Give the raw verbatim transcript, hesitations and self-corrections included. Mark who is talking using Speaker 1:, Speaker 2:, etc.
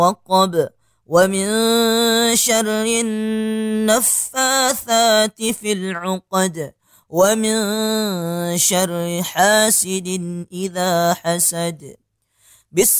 Speaker 1: وقب ومن شر النفاثات في العقد ومن شر حاسد إذا حسد. بسم